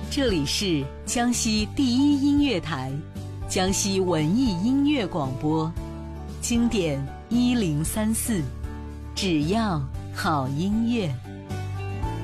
这里是江西第一音乐台，江西文艺音乐广播，经典1034，只要好音乐。